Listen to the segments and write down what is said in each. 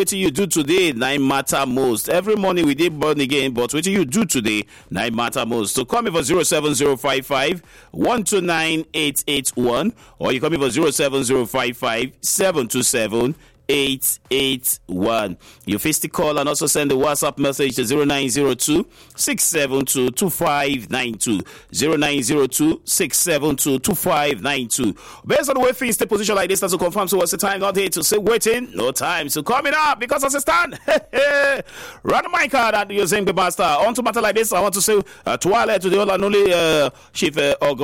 what you do today, nine matter most. Every morning we did born again, but what you do today, nine matter most. So call me for 07055 129 881, or you call me for 07055 727 881. You face the call and also send the WhatsApp message to 0902 672 2592. 0902 672 2592. Based on the way things stay position like this, that's to confirm. So what's the time? Not here to say waiting, no time. So coming up because as a stand. Run my card at your same master. On to matter like this, I want to say Twilight to the all and only Chief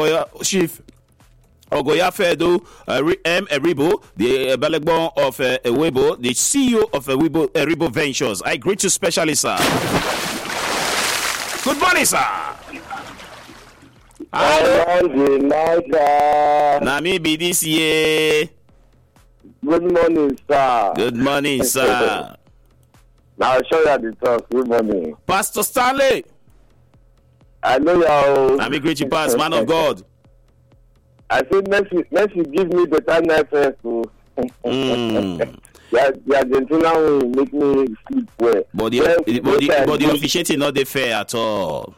Ogoya Fedo Eribo, the Balagbon of Ewebo, the CEO of Eribo Ventures. I greet you specially, sir. Good morning, sir. Hello. Nami be this year. Good morning, sir. Good morning, sir. Now I'll show you the talk. Good morning. Pastor Stanley. I know you. Nami greet you, Pastor, man of God. I said, Messi give me better night first. The Argentina will make me sleep well. But the officiating not the fair at all.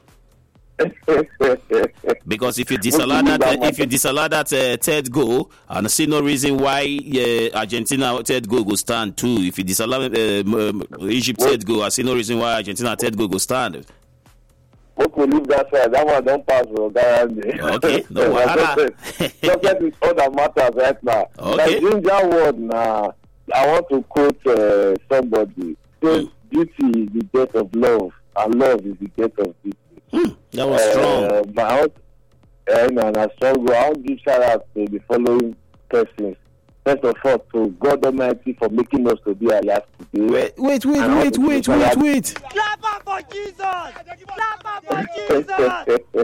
Because if you disallow that third goal, and I see no reason why Argentina third goal go stand too. If you disallow Egypt third goal, I see no reason why Argentina third goal go stand. Okay, leave that side. That one don't pass. Okay, no wahala. Just that is all that matters right now. Okay. Like in that word now, I want to quote somebody. Beauty is the death of love, and love is the death of beauty. That was strong. But I want to give shout out to the following persons. First of all, to God Almighty for making us to be alive today. Wait. Clap up for Jesus! Clap up for Jesus!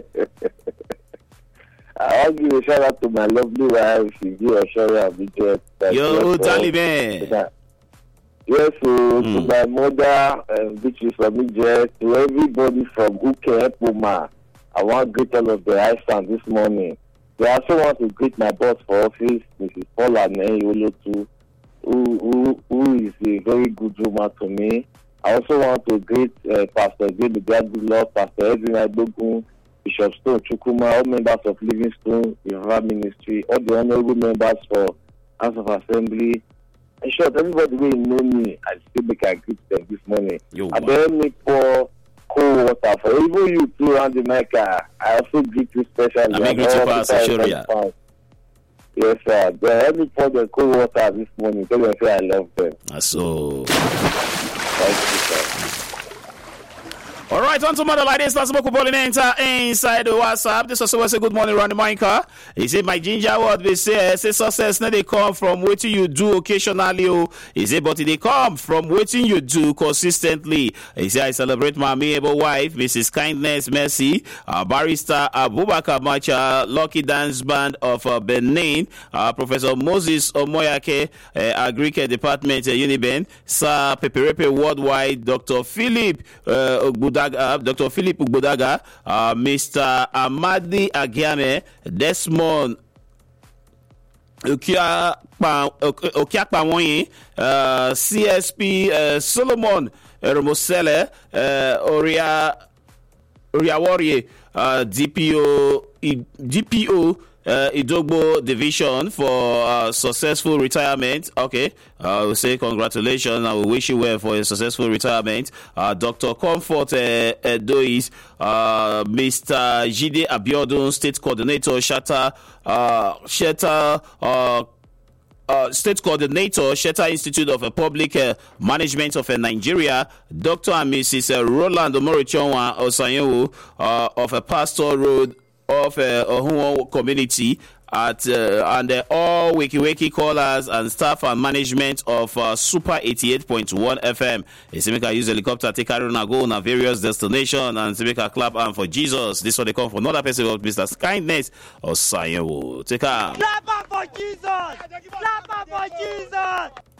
I want to give a shout out to my lovely wife, Shiji Oshori Abidjan. Yo, Taliban. Yes, to my mother, which is from Egypt, to everybody from Uke Epuma. I want to greet all of the Iceland this morning. I also want to greet my boss for office, Mrs. Paula Neyolotu, who is a very good woman to me. I also want to greet Pastor David Gadulov, Pastor Edwin Ibogun, Bishop Stone Chukuma, all members of Livingstone River Ministry, all the honorable members for House of Assembly. In short, everybody will know me. I still make a greet them this morning. And then me pour cold water for even you too around the mic. I also greet you specially. I greet you, Pastor Shoria. Yes, sir. Let me pour the cold water this morning. Tell them say I love them. So. Thank you, sir. All right, on to mother like this. Let's book ball inside the WhatsApp. This also was a good morning around the minker. He said, my ginger word we say success now they come from what you do occasionally. He said, but they come from what you do consistently. He said, I celebrate my amiable wife, Mrs. Kindness Mercy, barrister Abubakar Macha, Lucky Dance Band of Benin, Professor Moses Omoyake, Agric Department Uniben, Sir Peperepe Worldwide, Dr. Philip Dr. Philip Ugbodaga, Mr. Amadi Agiame, Desmond Okiakpamoyi, CSP Solomon Romosele, Oriawarye, DPO Idogbo Division for successful retirement. Okay, I will say congratulations. I will wish you well for a successful retirement. Dr. Comfort Dois, Mr. Jide Abiodun, State Coordinator, State Coordinator, Shetta Institute of Public Management of Nigeria, Dr. and Mrs. Roland Omorichonwa Osanyewu of Pastor Road of Ohunwo community at and all wiki callers and staff and management of Super 88.1 FM. Semeka use helicopter take carry on go on various destinations and Semeka clap and for Jesus. This one they come from another person of Mr. Kindness or Sayewo. Take care. Clap for Jesus. Clap for Jesus.